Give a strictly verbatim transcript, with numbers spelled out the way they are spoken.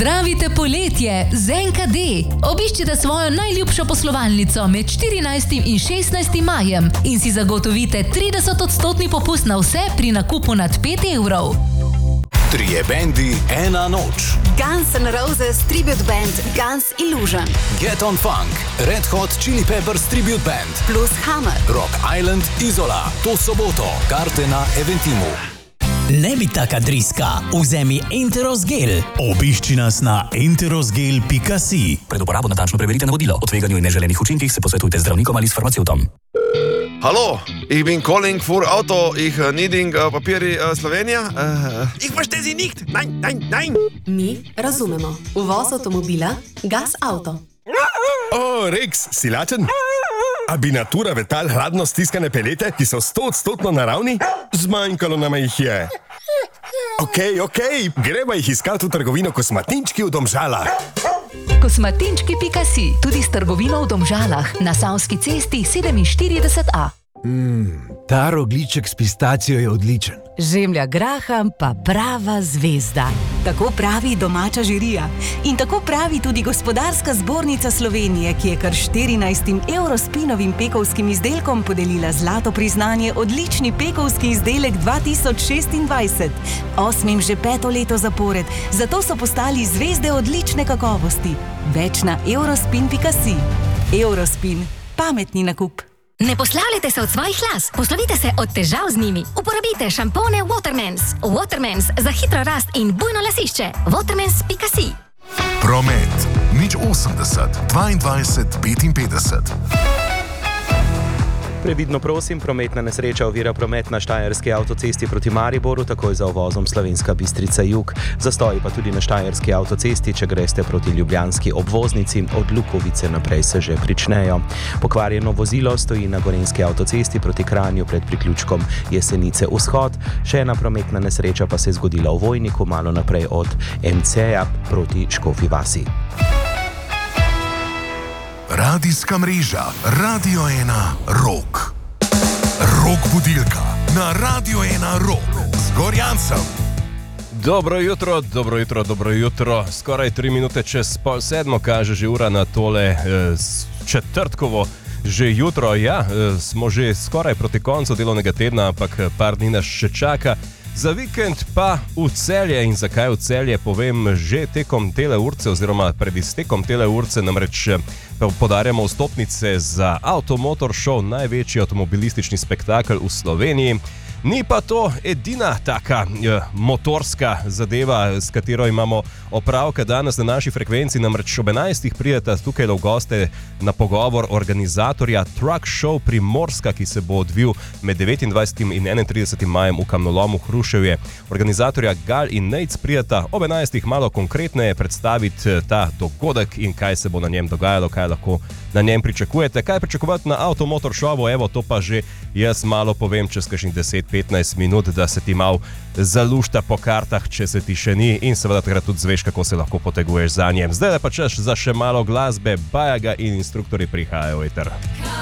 Pozdravite poletje z N K D. Obiščite svojo najljubšo poslovalnico med štirinajstim in šestnajstim majem in si zagotovite trideset odstotni popust na vse pri nakupu nad pet evrov. Trije bendi, ena noč. Guns N' Roses tribute band Guns Illusion. Get on Funk, Red Hot Chili Peppers tribute band. Plus Hammer. Rock Island, Izola. To soboto. Karte na Eventimu. Ne bi taka driska, vzemi Enteros Gel. Obišči nas na enteros gel pika si. Pred uporabo natančno preverite navodilo. O tveganju in neželenih učinkih se posvetujte z zdravnikom ali s farmacevtom. Hallo, ich bin calling for Auto, ich uh, needing uh, papiri uh, Slovenija. Uh, ich verstehe Sie nicht. Nein, nein, nein. Mi razumemo. Uvoz avtomobila Gas Auto. O, Rex, si lačen? A bi natura vetal hladno stiskane pelete, ki so stoodstotno naravni? Zmanjkalo nama jih je. Okej, okay, okej, okay. Greva jih iskati v trgovino Kosmatinčki v Domžalah. Kosmatinčki pika si, tudi s trgovino v Domžalah, na Savski cesti sedeminštirideset A. Mmm, ta rogljiček s pistacijo je odličen. Žemlja graham pa prava zvezda. Tako pravi domača žirija. In tako pravi tudi Gospodarska zbornica Slovenije, ki je kar štirinajstim Eurospinovim pekovskim izdelkom podelila zlato priznanje odlični pekovski izdelek dva tisoč šestindvajset. Osmim že peto leto zapored, zato so postali zvezde odlične kakovosti. Več na eurospin pika si. Eurospin. Pametni nakup. Ne poslavljajte se od svojih las, poslovite se od težav z njimi. Uporabite šampone Watermans. Watermans za hitro rast in bujno lasišče. Watermans pika si. Promet. Nič osemdeset, dvaindvajset, petinpetdeset. Previdno prosim, prometna nesreča ovira promet na štajerski avtocesti proti Mariboru, takoj za uvozom Slovenska Bistrica jug. Zastoji pa tudi na štajerski avtocesti, če greste proti ljubljanski obvoznici, od Lukovice naprej se že pričnejo. Pokvarjeno vozilo stoji na gorenjski avtocesti proti Kranju pred priključkom Jesenice vzhod. Še ena prometna nesreča pa se je zgodila v Vojniku, malo naprej od M C-ja proti Škofji vasi. Radijska mreža Radio ena Rock. Rock budilka na Radio ena Rock z Gorjancem. Dobro jutro, dobro jutro, dobro jutro. Skoraj tri minute čez pol sedmo kaže že ura na tole eh, četrtkovo že jutro. Ja, eh, smo že skoraj proti koncu delovnega tedna, ampak par dni nas še čaka. Za vikend pa v Celje. In zakaj v Celje, povem že tekom tele urce oziroma pred iztekom tele urce, namreč podarjamo vstopnice za Automotor Show, največji avtomobilistični spektakel v Sloveniji. Ni pa to edina taka eh, motorska zadeva, s katero imamo opravka danes na naši frekvenci, namreč ob enajstih prideta tukaj v goste na pogovor organizatorja Truck Show Primorska, ki se bo odvil med devetindvajsetim in enaintridesetim majem v Kamnolomu Hruševje. Organizatorja Gal in Nejc prideta ob enajstih malo konkretneje predstaviti ta dogodek in kaj se bo na njem dogajalo, kaj lahko na njem pričakujete. Kaj pričakovati na Automotor Showu, evo, to pa že jaz malo povem čez kakšnih deset petnajst minut, da se ti mal zalušta po kartah, če se ti še ni, in seveda takrat tudi zveš, kako se lahko poteguješ za njem. Zdaj pa čas za še malo glasbe, Bajaga in Instruktorji prihajajo v eter.